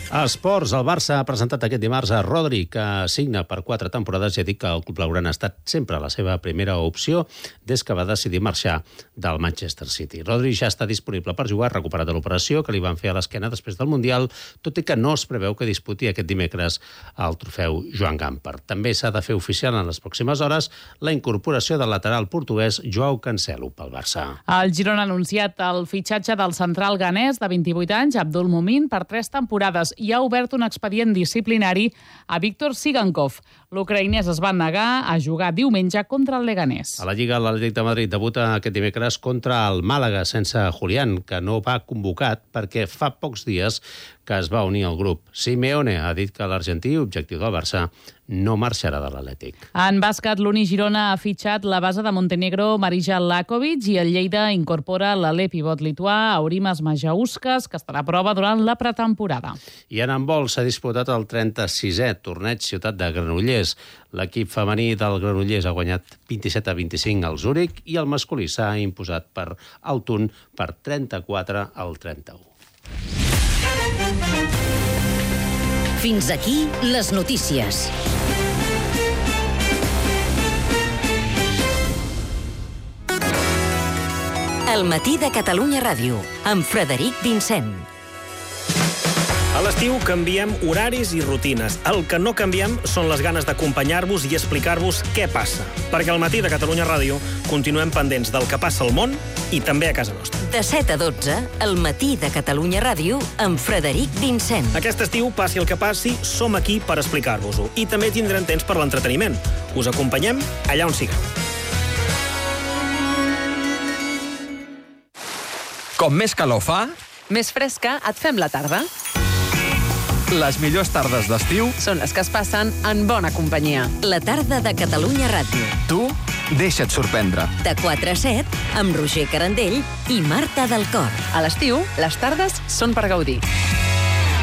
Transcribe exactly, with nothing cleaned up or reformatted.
A Esports, el Barça ha presentat aquest dimarts a Rodri, que signa per quatre temporades i ha dit que el club blaugrana ha estat sempre la seva primera opció des que va decidir marxar del Manchester City. Rodri ja està disponible per jugar, recuperat de l'operació que li van fer a l'esquena després del Mundial, tot i que no es preveu que disputi aquest dimecres el trofeu Joan Gamper. També s'ha de fer oficial en les pròximes hores la incorporació del lateral portuguès Joao Cancelo pel Barça. El Girona ha anunciat el fitxatge del central ganès de vint-i-vuit anys, Abdul Mumin, per tres temporades i ha obert un expedient disciplinari a Víctor Sigankov. L'ucraïnès es va negar a jugar diumenge contra el Leganés. A la Lliga, l'Atlètic de Madrid debuta aquest dimecres contra el Màlaga sense Julián, que no va convocat perquè fa pocs dies que es va unir al grup. Simeone ha dit que l'argentí, objectiu del Barça, no marxarà de l'Atlètic. En bàsquet, l'Uni Girona ha fitxat la base de Montenegro Marija Lakovic i el Lleida incorpora l'alè pivot lituà Aurimas Majauskas, que estarà a prova durant la pretemporada. I en handbol s'ha disputat el trenta-sisè torneig Ciutat de Granollers. L'equip femení del Granollers ha guanyat vint-i-set a vint-i-cinc al Zúrich i el masculí s'ha imposat per Altun per trenta-quatre al trenta-u. Fins aquí les notícies. El matí de Catalunya Ràdio, amb Frederic Vincent. A l'estiu canviem horaris i rutines. El que no canviem són les ganes d'acompanyar-vos i explicar-vos què passa. Perquè al matí de Catalunya Ràdio continuem pendents del que passa al món i també a casa nostra. De set a dotze, el matí de Catalunya Ràdio, amb Frederic Vincent. Aquest estiu, passi el que passi, som aquí per explicar-vos-ho. I també tindrem temps per l'entreteniment. Us acompanyem allà on sigueu. Com més calor fa, més fresca et fem la tarda. les millors tardes d'estiu Són les que es passen en bona companyia. La tarda de Catalunya Ràdio. tu deixa't sorprendre. De quatre a set, amb Roger Carandell i Marta del Cor. A l'estiu, les tardes són per gaudir.